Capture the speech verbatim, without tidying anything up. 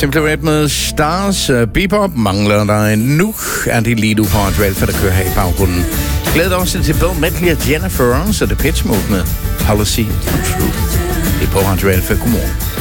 Simply Red med Stars. Uh, Bebop mangler der nu. Er det lige du på Radio Alpha, der kører her i baggrunden. Glæder dig også til Bill Medley og Jennifer, så det er Pitch Mode med Policy and Truth. Det er på Radio Alpha. Godmorgen.